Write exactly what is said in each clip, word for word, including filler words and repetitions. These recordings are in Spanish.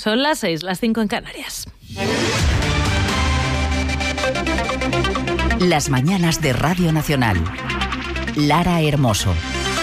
Son las seis, las cinco en Canarias. Las mañanas de Radio Nacional. Lara Hermoso.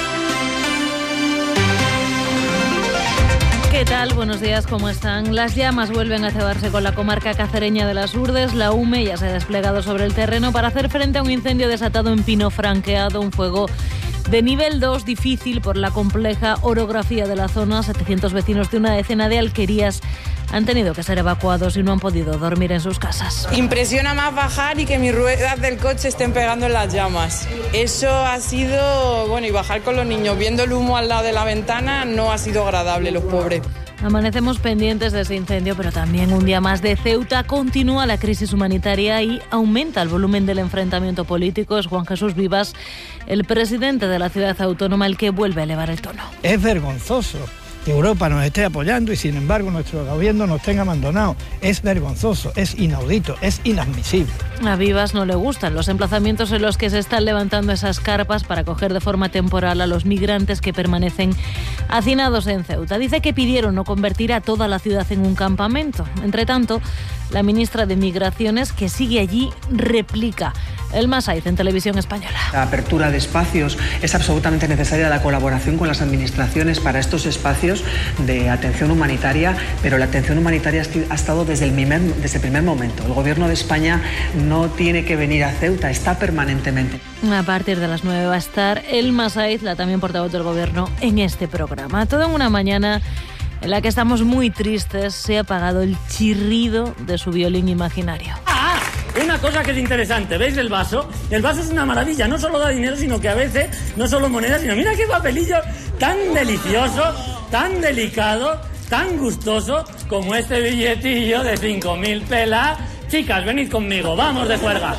¿Qué tal? Buenos días, ¿cómo están? Las llamas vuelven a cebarse con la comarca cacereña de las Urdes. La U M E ya se ha desplegado sobre el terreno para hacer frente a un incendio desatado en Pino Franqueado, un fuego de nivel dos, difícil por la compleja orografía de la zona. setecientos vecinos de una decena de alquerías han tenido que ser evacuados y no han podido dormir en sus casas. Impresiona más bajar y que mis ruedas del coche estén pegando en las llamas. Eso ha sido, bueno, y bajar con los niños viendo el humo al lado de la ventana no ha sido agradable, los pobres. Amanecemos pendientes de ese incendio, pero también un día más de Ceuta. Continúa la crisis humanitaria y aumenta el volumen del enfrentamiento político. Es Juan Jesús Vivas, el presidente de la ciudad autónoma, el que vuelve a elevar el tono. Es vergonzoso que Europa nos esté apoyando y sin embargo nuestro gobierno nos tenga abandonado. Es vergonzoso, es inaudito, es inadmisible. A Vivas no le gustan los emplazamientos en los que se están levantando esas carpas para acoger de forma temporal a los migrantes que permanecen hacinados en Ceuta. Dice que pidieron no convertir a toda la ciudad en un campamento. Entre tanto, la ministra de Migraciones, que sigue allí, replica. El Masaiz en Televisión Española. La apertura de espacios es absolutamente necesaria, la colaboración con las administraciones para estos espacios de atención humanitaria, pero la atención humanitaria ha estado desde el primer, desde el primer momento. El Gobierno de España no tiene que venir a Ceuta, está permanentemente. A partir de las nueve va a estar el Masaiz, la también portavoz del Gobierno, en este programa. Todo en una mañana en la que estamos muy tristes. Se ha apagado el chirrido de su violín imaginario. Una cosa que es interesante, ¿veis el vaso? El vaso es una maravilla, no solo da dinero, sino que a veces no solo monedas, sino mira qué papelillo tan delicioso, tan delicado, tan gustoso como este billetillo de cinco mil pelas. Chicas, venid conmigo, vamos de juerga.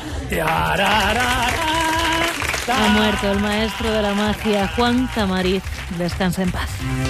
Ha muerto el maestro de la magia, Juan Tamariz. Descansa en paz.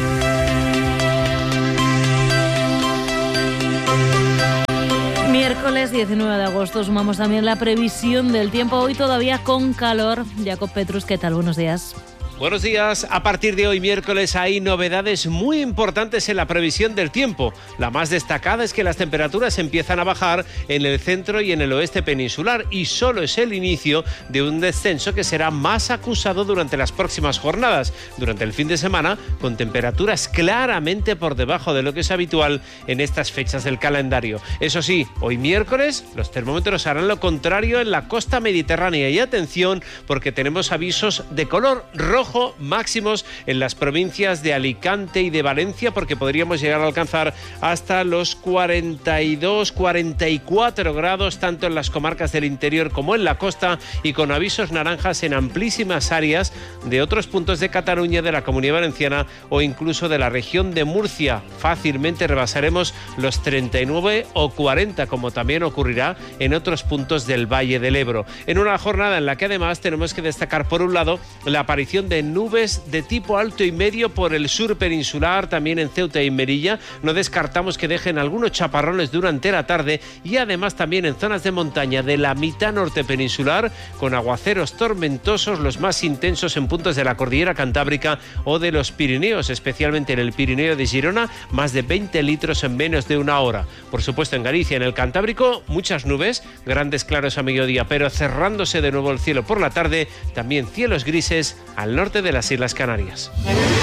Miércoles diecinueve de agosto, sumamos también la previsión del tiempo, hoy todavía con calor. Jacob Petrus, ¿qué tal? Buenos días. Buenos días. A partir de hoy miércoles hay novedades muy importantes en la previsión del tiempo. La más destacada es que las temperaturas empiezan a bajar en el centro y en el oeste peninsular y solo es el inicio de un descenso que será más acusado durante las próximas jornadas, durante el fin de semana, con temperaturas claramente por debajo de lo que es habitual en estas fechas del calendario. Eso sí, hoy miércoles los termómetros harán lo contrario en la costa mediterránea y atención porque tenemos avisos de color rojo máximos en las provincias de Alicante y de Valencia, porque podríamos llegar a alcanzar hasta los cuarenta y dos, cuarenta y cuatro grados tanto en las comarcas del interior como en la costa, y con avisos naranjas en amplísimas áreas de otros puntos de Cataluña, de la Comunidad Valenciana o incluso de la región de Murcia. Fácilmente rebasaremos los treinta y nueve o cuarenta, como también ocurrirá en otros puntos del Valle del Ebro. En una jornada en la que además tenemos que destacar, por un lado, la aparición de nubes de tipo alto y medio por el sur peninsular, también en Ceuta y Melilla. No descartamos que dejen algunos chaparrones durante la tarde, y además también en zonas de montaña de la mitad norte peninsular, con aguaceros tormentosos, los más intensos en puntos de la cordillera cantábrica o de los Pirineos, especialmente en el Pirineo de Girona, más de veinte litros en menos de una hora. Por supuesto, en Galicia, en el Cantábrico, muchas nubes, grandes claros a mediodía, pero cerrándose de nuevo el cielo por la tarde, también cielos grises al norte de las Islas Canarias.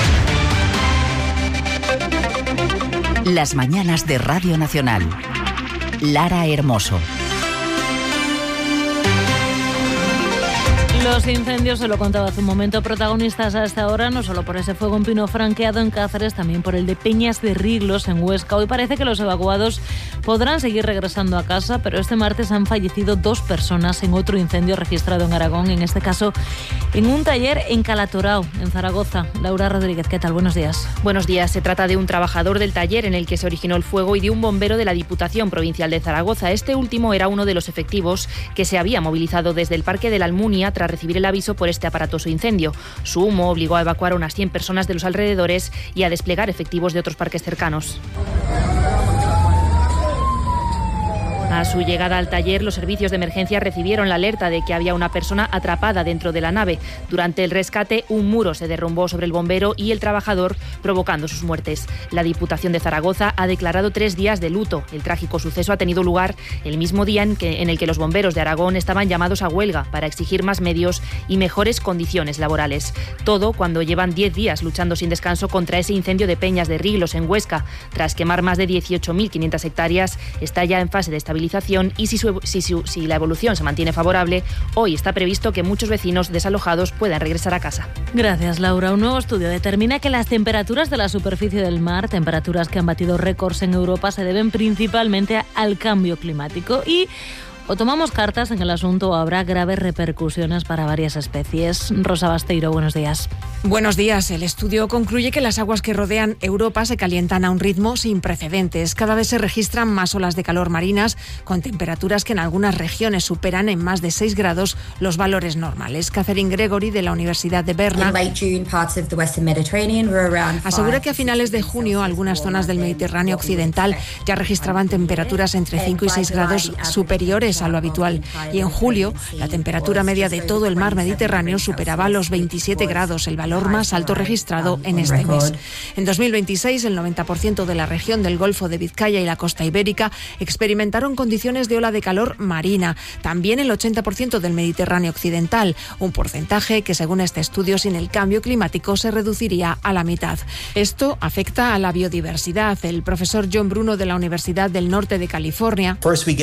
Las mañanas de Radio Nacional. Lara Hermoso. Los incendios, se lo contaba hace un momento, protagonistas a esta hora, no solo por ese fuego en Pino Franqueado en Cáceres, también por el de Peñas de Riglos en Huesca. Hoy parece que los evacuados podrán seguir regresando a casa, pero este martes han fallecido dos personas en otro incendio registrado en Aragón, en este caso en un taller en Calatorao, en Zaragoza. Laura Rodríguez, ¿qué tal? Buenos días. Buenos días. Se trata de un trabajador del taller en el que se originó el fuego y de un bombero de la Diputación Provincial de Zaragoza. Este último era uno de los efectivos que se había movilizado desde el Parque de la Almunia tras recibir el aviso por este aparatoso incendio. Su humo obligó a evacuar a unas cien personas de los alrededores y a desplegar efectivos de otros parques cercanos. A su llegada al taller, los servicios de emergencia recibieron la alerta de que había una persona atrapada dentro de la nave. Durante el rescate, un muro se derrumbó sobre el bombero y el trabajador, provocando sus muertes. La Diputación de Zaragoza ha declarado tres días de luto. El trágico suceso ha tenido lugar el mismo día en, que, en el que los bomberos de Aragón estaban llamados a huelga para exigir más medios y mejores condiciones laborales. Todo cuando llevan diez días luchando sin descanso contra ese incendio de Peñas de Riglos en Huesca. Tras quemar más de dieciocho mil quinientas hectáreas, está ya en fase de estabilización y si, su, si, su, si la evolución se mantiene favorable, hoy está previsto que muchos vecinos desalojados puedan regresar a casa. Gracias, Laura. Un nuevo estudio determina que las temperaturas de la superficie del mar, temperaturas que han batido récords en Europa, se deben principalmente al cambio climático y o tomamos cartas en el asunto o habrá graves repercusiones para varias especies. Rosa Basteiro, buenos días. Buenos días. El estudio concluye que las aguas que rodean Europa se calientan a un ritmo sin precedentes. Cada vez se registran más olas de calor marinas, con temperaturas que en algunas regiones superan en más de seis grados los valores normales. Catherine Gregory, de la Universidad de Berna, asegura que a finales de junio algunas zonas del Mediterráneo occidental ya registraban temperaturas entre cinco y seis grados superiores a lo habitual, y en julio la temperatura media de todo el mar Mediterráneo superaba los veintisiete grados, el valor más alto registrado en este mes. En dos mil veintiséis, el noventa por ciento de la región del Golfo de Vizcaya y la costa ibérica experimentaron condiciones de ola de calor marina, también el ochenta por ciento del Mediterráneo occidental, un porcentaje que, según este estudio, sin el cambio climático se reduciría a la mitad. Esto afecta a la biodiversidad. El profesor John Bruno, de la Universidad del Norte de California,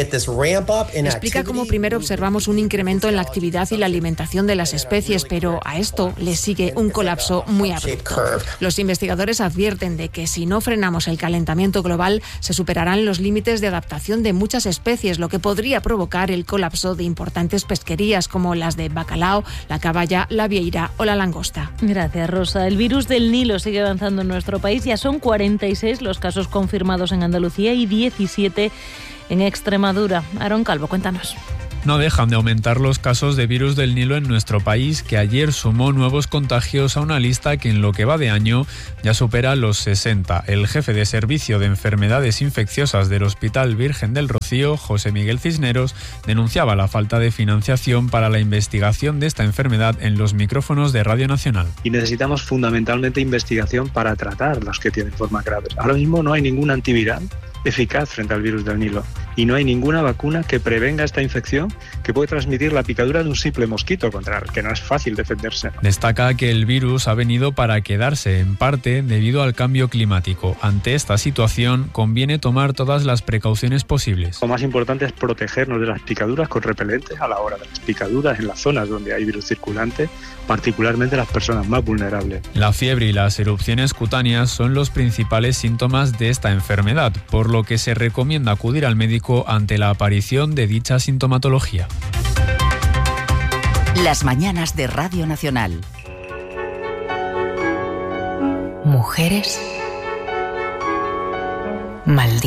explica cómo primero observamos un incremento en la actividad y la alimentación de las especies, pero a esto le sigue un colapso muy abrupto. Los investigadores advierten de que si no frenamos el calentamiento global, se superarán los límites de adaptación de muchas especies, lo que podría provocar el colapso de importantes pesquerías como las de bacalao, la caballa, la vieira o la langosta. Gracias, Rosa. El virus del Nilo sigue avanzando en nuestro país. Ya son cuarenta y seis los casos confirmados en Andalucía y diecisiete en Extremadura. Aarón Calvo, cuéntanos. No dejan de aumentar los casos de virus del Nilo en nuestro país, que ayer sumó nuevos contagios a una lista que en lo que va de año ya supera los sesenta. El jefe de Servicio de Enfermedades Infecciosas del Hospital Virgen del Rocío, José Miguel Cisneros, denunciaba la falta de financiación para la investigación de esta enfermedad en los micrófonos de Radio Nacional. Y necesitamos fundamentalmente investigación para tratar los que tienen formas graves. Ahora mismo no hay ningún antiviral eficaz frente al virus del Nilo y no hay ninguna vacuna que prevenga esta infección, que puede transmitir la picadura de un simple mosquito, contra el que no es fácil defenderse. Destaca que el virus ha venido para quedarse, en parte debido al cambio climático. Ante esta situación conviene tomar todas las precauciones posibles. Lo más importante es protegernos de las picaduras con repelentes a la hora de las picaduras en las zonas donde hay virus circulante, particularmente las personas más vulnerables. La fiebre y las erupciones cutáneas son los principales síntomas de esta enfermedad, por lo que se recomienda acudir al médico ante la aparición de dicha sintomatología. Las mañanas de Radio Nacional. Mujeres malditas.